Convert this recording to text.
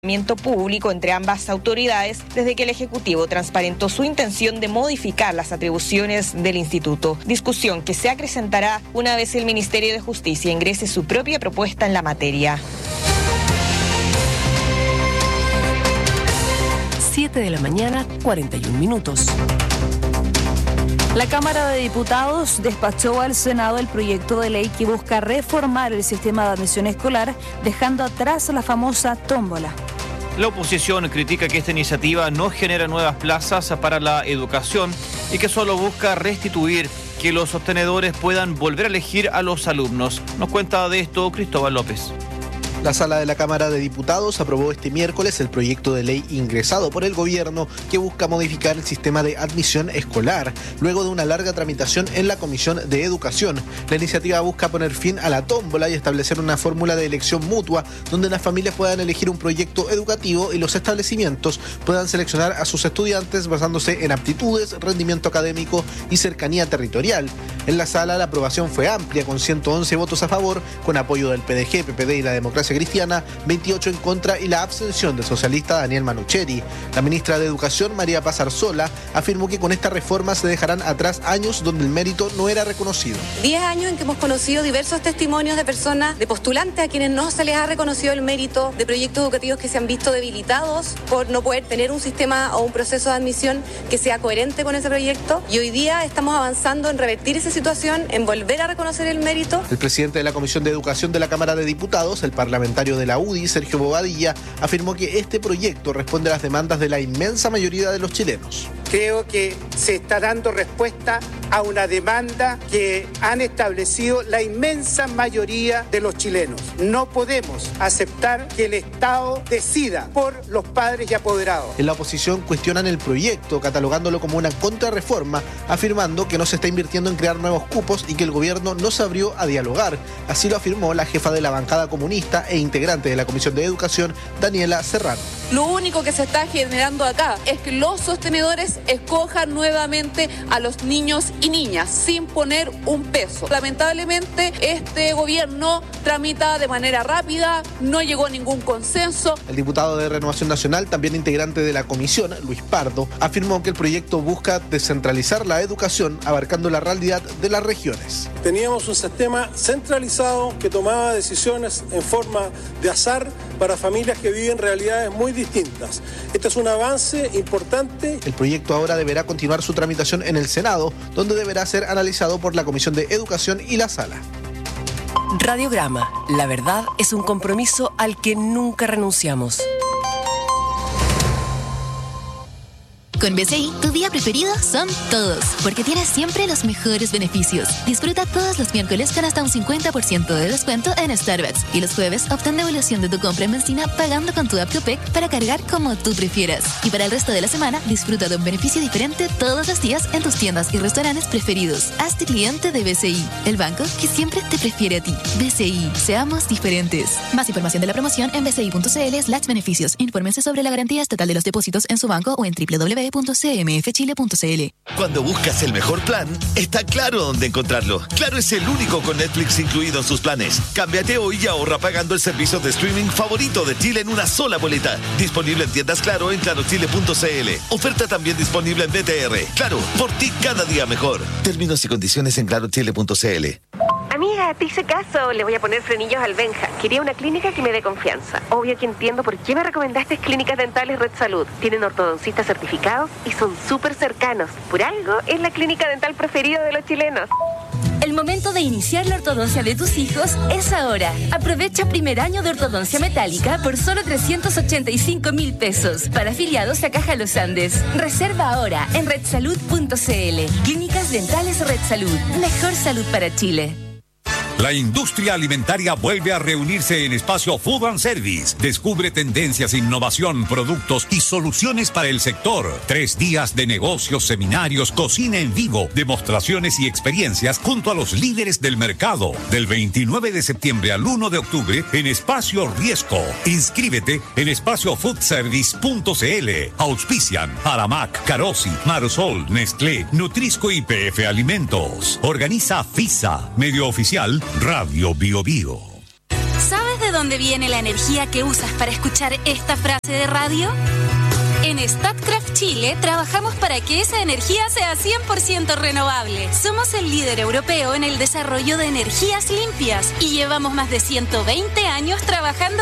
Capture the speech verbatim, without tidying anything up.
público entre ambas autoridades desde que el Ejecutivo transparentó su intención de modificar las atribuciones del instituto, discusión que se acrecentará una vez el Ministerio de Justicia ingrese su propia propuesta en la materia. siete de la mañana, cuarenta y un minutos. La Cámara de Diputados despachó al Senado el proyecto de ley que busca reformar el sistema de admisión escolar, dejando atrás la famosa tómbola. La oposición critica que esta iniciativa no genera nuevas plazas para la educación y que solo busca restituir que los sostenedores puedan volver a elegir a los alumnos. Nos cuenta de esto Cristóbal López. La Sala de la Cámara de Diputados aprobó este miércoles el proyecto de ley ingresado por el gobierno que busca modificar el sistema de admisión escolar, luego de una larga tramitación en la Comisión de Educación. La iniciativa busca poner fin a la tómbola y establecer una fórmula de elección mutua donde las familias puedan elegir un proyecto educativo y los establecimientos puedan seleccionar a sus estudiantes basándose en aptitudes, rendimiento académico y cercanía territorial. En la sala la aprobación fue amplia con ciento once votos a favor, con apoyo del P D G, P P D y la Democracia Cristiana, veintiocho en contra y la abstención del socialista Daniel Manucheri. La ministra de Educación, María Paz Arzola, afirmó que con esta reforma se dejarán atrás años donde el mérito no era reconocido. Diez años en que hemos conocido diversos testimonios de personas, de postulantes a quienes no se les ha reconocido el mérito, de proyectos educativos que se han visto debilitados por no poder tener un sistema o un proceso de admisión que sea coherente con ese proyecto. Y hoy día estamos avanzando en revertir esa situación, en volver a reconocer el mérito. El presidente de la Comisión de Educación de la Cámara de Diputados, el parlamentario de la U D I, Sergio Bobadilla, afirmó que este proyecto responde a las demandas de la inmensa mayoría de los chilenos. Creo que se está dando respuesta a una demanda que han establecido la inmensa mayoría de los chilenos. No podemos aceptar que el Estado decida por los padres y apoderados. En la oposición cuestionan el proyecto, catalogándolo como una contrarreforma, afirmando que no se está invirtiendo en crear nuevos cupos y que el gobierno no se abrió a dialogar. Así lo afirmó la jefa de la bancada comunista e integrante de la Comisión de Educación, Daniela Serrano. Lo único que se está generando acá es que los sostenedores escojan nuevamente a los niños y niñas sin poner un peso. Lamentablemente este gobierno tramita de manera rápida, no llegó a ningún consenso. El diputado de Renovación Nacional, también integrante de la comisión, Luis Pardo, afirmó que el proyecto busca descentralizar la educación abarcando la realidad de las regiones. Teníamos un sistema centralizado que tomaba decisiones en forma de azar para familias que viven realidades muy distintas. Este es un avance importante. El proyecto ahora deberá continuar su tramitación en el Senado, donde deberá ser analizado por la Comisión de Educación y la Sala. Radiograma. La verdad es un compromiso al que nunca renunciamos. Con B C I, tu día preferido son todos, porque tienes siempre los mejores beneficios. Disfruta todos los miércoles con hasta un cincuenta por ciento de descuento en Starbucks. Y los jueves, obtén devolución de tu compra en benzina pagando con tu app Copec para cargar como tú prefieras. Y para el resto de la semana, disfruta de un beneficio diferente todos los días en tus tiendas y restaurantes preferidos. Hazte cliente de B C I, el banco que siempre te prefiere a ti. B C I, seamos diferentes. Más información de la promoción en bci.cl slash beneficios. Infórmense sobre la garantía estatal de los depósitos en su banco o en doble u doble u doble u punto c m f chile punto c l. Cuando buscas el mejor plan, está claro dónde encontrarlo. Claro es el único con Netflix incluido en sus planes. Cámbiate hoy y ahorra pagando el servicio de streaming favorito de Chile en una sola boleta. Disponible en tiendas Claro en claro chile punto c l. Oferta también disponible en B T R. Claro, por ti cada día mejor. Términos y condiciones en claro chile punto c l. Amiga, te hice caso, le voy a poner frenillos al Benja. Quería una clínica que me dé confianza. Obvio que entiendo por qué me recomendaste Clínicas Dentales Red Salud. Tienen ortodoncistas certificados y son súper cercanos. Por algo, es la clínica dental preferida de los chilenos. El momento de iniciar la ortodoncia de tus hijos es ahora. Aprovecha primer año de ortodoncia metálica por solo trescientos ochenta y cinco mil pesos. Para afiliados a Caja Los Andes. Reserva ahora en red salud punto c l. Clínicas Dentales Red Salud. Mejor salud para Chile. La industria alimentaria vuelve a reunirse en Espacio Food and Service. Descubre tendencias, innovación, productos y soluciones para el sector. Tres días de negocios, seminarios, cocina en vivo, demostraciones y experiencias junto a los líderes del mercado. Del veintinueve de septiembre al uno de octubre en Espacio Riesco. Inscríbete en espacio food service punto c l. Auspician Aramac, Carosi, Marsol, Nestlé, Nutrisco y P F Alimentos. Organiza FISA, medio oficial Radio Bio Bio. ¿Sabes de dónde dónde viene la energía que usas para escuchar esta frase de radio? En Statkraft Chile trabajamos para que esa energía sea cien por ciento renovable. Somos el líder europeo en el desarrollo de energías limpias y llevamos más de ciento veinte años trabajando